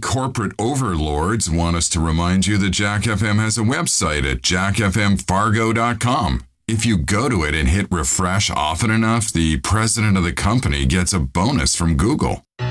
corporate overlords want us to remind you that Jack FM has a website at jackfmfargo.com. If you go to it and hit refresh often enough, the president of the company gets a bonus from Google.